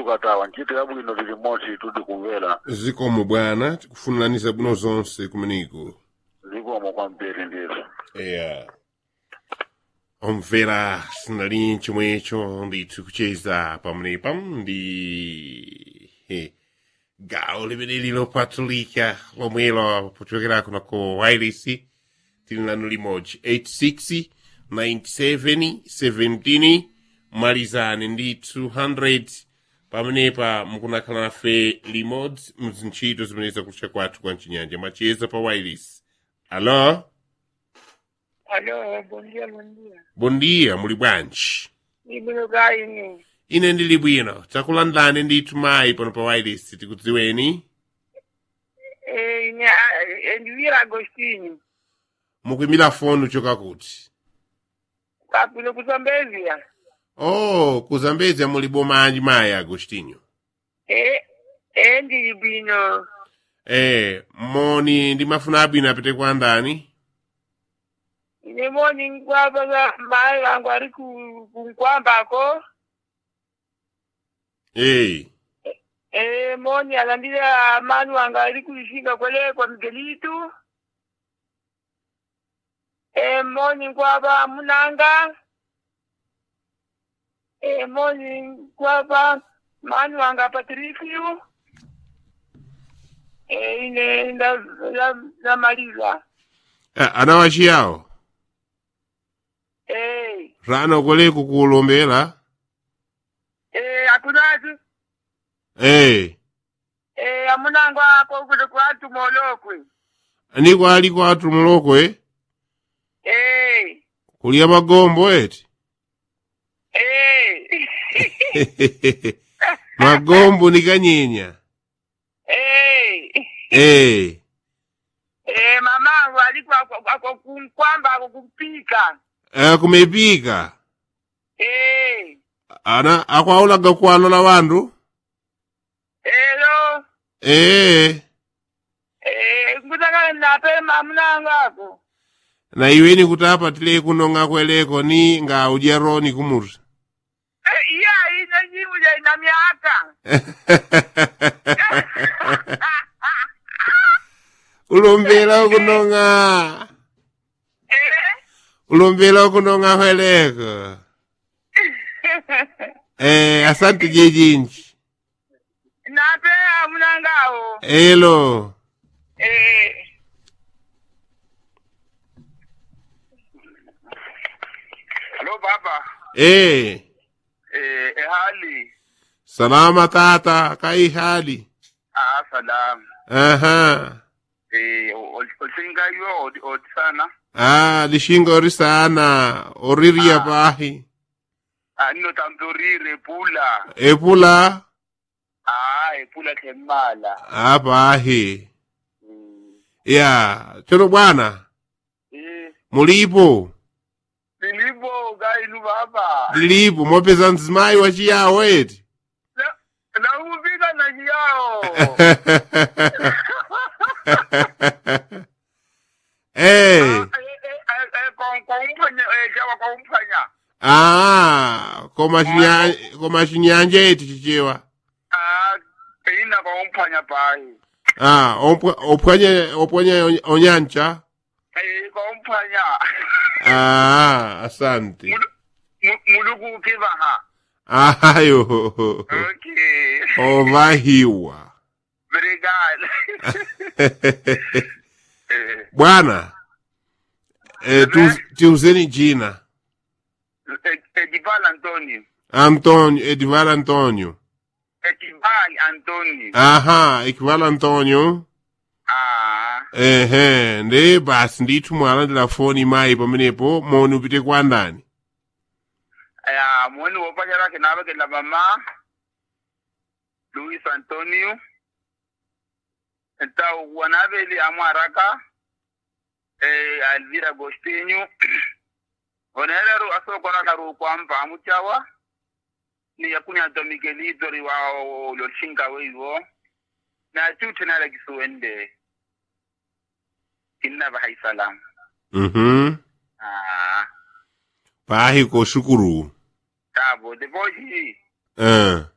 tukatawa nchite yabwino tili mosi tudi kumvera zikomo bwana tikufuniraniza bwino zonse kumeneko zikomo kwambiri ndithu omvera sinali chomwecho ndithu kucheza pamenepa ndi gawo limene lopatulika lomwelo pochokera kuno ku wireless tili nanu limodzi 86 97 17 malizane ndi 200 pamenepa mukunakhala nafe limodzi mzintchito zimene zakutcha kwathu kwa mchinyanja macheza pa wireless. Alo bom dia. Bom dia, muli bwanji? Ibwino kaini. Ine ndili bwino, takulandani ndithu mayi pano pa wireless tikudziweni. Ndivira Agostinho. Mukuimira foni choka kuti? Kakuno kuzambezia. Oh, kuzambezia muli bomanji mayi Agostinho. Ndili bwino. Moni ndimafuna abwino apite kwa ndani? Ine moni nkwamba mayi wangu ari kunkwambako. Moni alandira mani wangu ari kulishinga kwele kwa Miguelito. Moni nkwamba munanga. Moni nkwamba mani wanga Patricio. Ine la maliza. Anawachi yawo? Rano kole kukulombera? Akunazi? Amunango hapo kule kwatu molokwe. Niko ali kwatu molokwe? Kulia magombo eti? Magombo ni kanyinya? Mamangu alikuwa kwamba kupika. Kumepika? Ana akwaulaga kwalola wandu? Hello. Nkutaka nape mamunangu ako. Na iweni kutapa tile kunonga kweleko ni nga ujeroni kumutu? Ina jibuja ina miaka. Ulombela kunonga. Ulombela kunonga kweleko. Asante jejinchi. Nape amunangao. Hello. Hello baba hali salama tata kai hali salam olsinga yo otisana lishinga ori sana oriria pahi nino tamdorire pula epula epula kemala pahi chono bwana mulipo Dilipo gailu baba. Dilipo mopeza nzimayi wachiyawo eti. Na umupika na chiyawo. Koma chinyanja eti chichewa. Ina kwa umpanya pai. Opwanya onyancha. Kwa umpanya. Asante. Mulugu kiva ha. Ayo. Okay. Ovahiwa. Very good. Bwana. Tiuzeni jina. Edival Antonio. Edival Antonio. Edival Antonio. Equival Antonio. Nde basi ndithu mwalandira foni mayi pamenepo moni upite kwa ndani? Moni wopachara kenabake la mama Luis Antonio. Enta wanabeli amwaraka Alvira Agostinho. Onero asokona karu kwamba amuchawa ni yakunya Miguelito riwao loshinga wewo na chuti na kisuende inna bahai salam. Pahi ko shukuru. Tabo de boji.